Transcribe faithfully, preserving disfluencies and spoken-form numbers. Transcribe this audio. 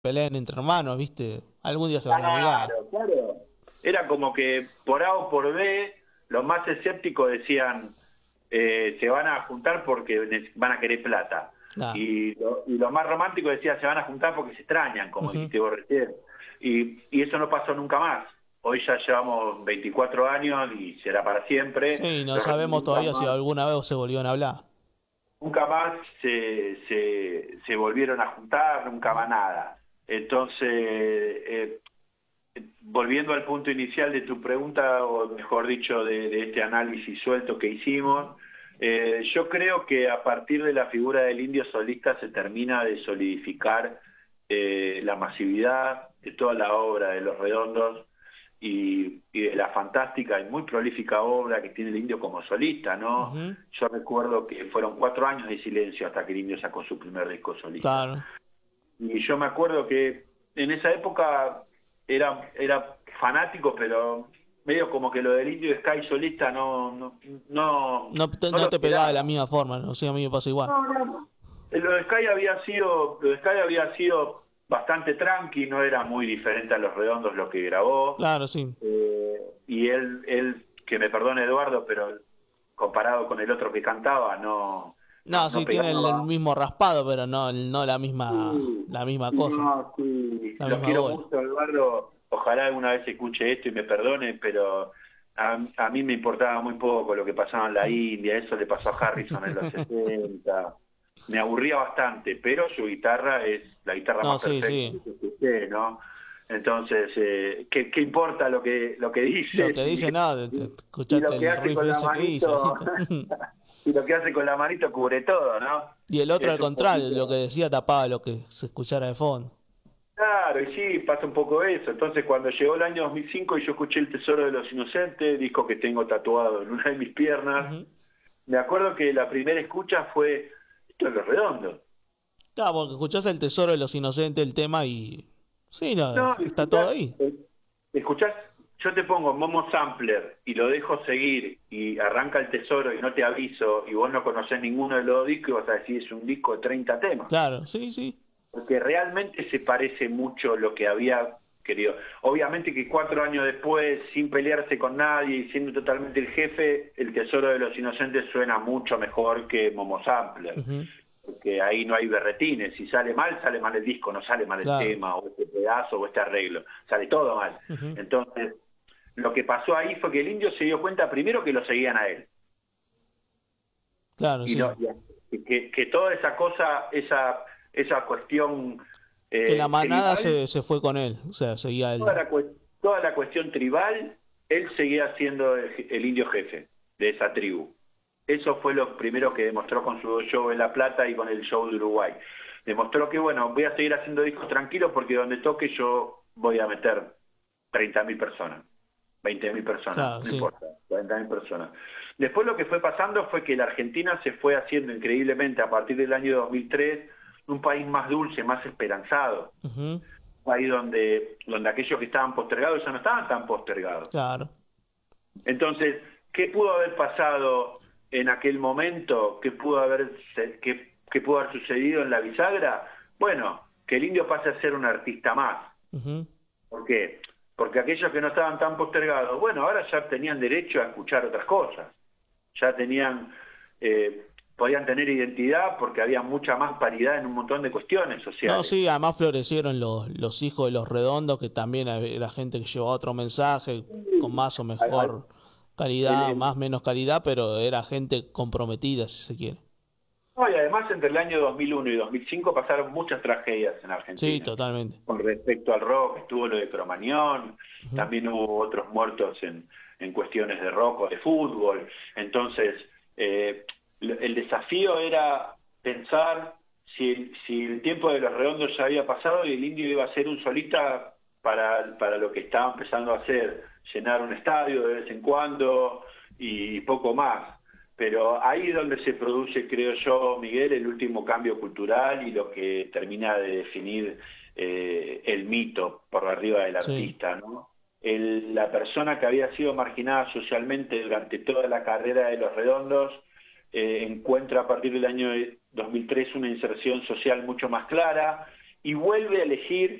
peleen entre hermanos, ¿viste? Algún día se van a amigar. Claro, claro. Era como que por A o por B, los más escépticos decían, eh, se van a juntar porque ne- van a querer plata. Nah. Y, lo- y los más románticos decían, se van a juntar porque se extrañan, como Ujú. dijiste vos recién. Y, y eso no pasó nunca más. Hoy ya llevamos veinticuatro años y será para siempre. Sí, no Los Redondos sabemos nunca todavía si más, alguna vez se volvieron a hablar. nunca más se, se, se volvieron a juntar, nunca más nada. Entonces, eh, volviendo al punto inicial de tu pregunta, o mejor dicho, de, de este análisis suelto que hicimos, eh, yo creo que a partir de la figura del indio solista se termina de solidificar eh, la masividad de toda la obra de Los Redondos y, y de la fantástica y muy prolífica obra que tiene el indio como solista, ¿no? Ujú. Yo recuerdo que fueron cuatro años de silencio hasta que el indio sacó su primer disco solista. Claro. Y yo me acuerdo que en esa época era, era fanático, pero medio como que lo del Indio Sky solista no, no, no, No te, no no lo te pegaba de la esperaba. misma forma, no sé, a mí me pasa igual. No, no. Lo de Sky había sido, lo de Sky había sido bastante tranqui, no era muy diferente a Los Redondos lo que grabó. Claro, sí. Eh, y él, él, que me perdone Eduardo, pero comparado con el otro que cantaba, no, no, No, no sí, tiene el, el pegaba. mismo raspado, pero no, no la misma, Sí, la misma cosa, no, sí, la lo misma quiero bola. mucho, Eduardo. Ojalá alguna vez escuche esto y me perdone, pero a, a mí me importaba muy poco lo que pasaba en la India. Eso le pasó a Harrison en los sesenta. Me aburría bastante, pero su guitarra es la guitarra No, más sí, perfecta sí. que yo escuché, ¿no? Entonces, eh, ¿qué, qué importa lo que lo que Lo dice que si, dice, no, te- te- y escuchaste lo que el hace riff con la ese que hizo, manito ¿viste? y lo que hace con la manito cubre todo, ¿no? Y el otro al Es un contrario, lo que poquito. decía tapaba lo que se escuchara de fondo. Claro, y sí, pasa un poco eso. Entonces, cuando llegó el año dos mil cinco y yo escuché El Tesoro de los Inocentes, disco que tengo tatuado en una de mis piernas, Ujú. me acuerdo que la primera escucha fue, esto es Los Redondos. Claro, porque escuchás el tesoro de los inocentes, el tema, y sí, no, No, está todo escuchás, ahí. eh, escuchás, yo te pongo Momo Sampler y lo dejo seguir y arranca El Tesoro y no te aviso y vos no conocés ninguno de los dos discos y vas a decir es un disco de treinta temas. Claro, sí, sí. Porque realmente se parece mucho lo que había querido. Obviamente que cuatro años después, sin pelearse con nadie y siendo totalmente el jefe, El Tesoro de los Inocentes suena mucho mejor que Momo Sampler, Ujú. porque ahí no hay berretines. Si sale mal, sale mal el disco, no sale mal el Claro. tema, o este pedazo, o este arreglo, sale todo mal. Ujú. Entonces, lo que pasó ahí fue que el indio se dio cuenta primero que lo seguían a él, Claro, y no sí. y que, que toda esa cosa, esa, esa cuestión Que la eh, manada tribal, se, se fue con él, o sea, seguía toda él. la, cues- toda la cuestión tribal, él seguía siendo el, el indio jefe de esa tribu. Eso fue lo primero que demostró con su show en La Plata y con el show de Uruguay. Demostró que, bueno, voy a seguir haciendo discos tranquilos porque donde toque yo voy a meter treinta mil personas, veinte mil personas, Claro, no sí. importa, cuarenta mil personas. Después lo que fue pasando fue que la Argentina se fue haciendo increíblemente a partir del año dos mil tres un país más dulce, más esperanzado. Ujú. Ahí donde, donde aquellos que estaban postergados ya no estaban tan postergados. Claro. Entonces, ¿qué pudo haber pasado en aquel momento? ¿Qué pudo haber, qué, qué pudo haber sucedido en la bisagra? Bueno, que el indio pase a ser un artista más. Ujú. ¿Por qué? Porque aquellos que no estaban tan postergados, bueno, ahora ya tenían derecho a escuchar otras cosas. Ya tenían, eh, podían tener identidad porque había mucha más paridad en un montón de cuestiones No, sociales. sí, además florecieron los, los hijos de los redondos, que también era gente que llevaba otro mensaje, con más o Al- al- mejor el- calidad, el- más menos calidad, pero era gente comprometida, si se quiere. No, y además entre el año dos mil uno y dos mil cinco pasaron muchas tragedias en Sí, Argentina. totalmente. Con respecto al rock, estuvo lo de Cromañón, Ujú. también hubo otros muertos en, en cuestiones de rock o de fútbol. Entonces, eh, el desafío era pensar si, si el tiempo de los redondos ya había pasado y el indio iba a ser un solista para, para lo que estaba empezando a hacer, llenar un estadio de vez en cuando y poco más. Pero ahí es donde se produce, creo yo, Miguel, el último cambio cultural y lo que termina de definir eh, el mito por arriba del Sí. artista, ¿no? El- la persona que había sido marginada socialmente durante toda la carrera de Los Redondos eh, encuentra a partir del año dos mil tres una inserción social mucho más clara y vuelve a elegir